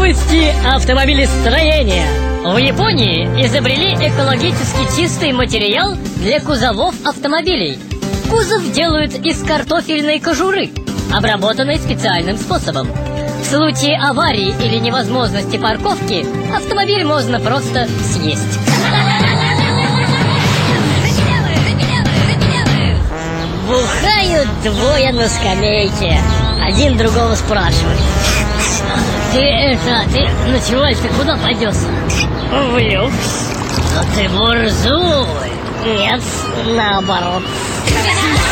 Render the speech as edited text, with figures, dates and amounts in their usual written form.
Новости автомобилестроения. В Японии изобрели экологически чистый материал для кузовов автомобилей. Кузов делают из картофельной кожуры, обработанной специальным способом. В случае аварии или невозможности парковки автомобиль можно просто съесть. Бухают двое на скамейке. Один другого спрашивает: ты ночевать-то куда пойдешь? В люкс. Но ты буржуй. Нет, наоборот.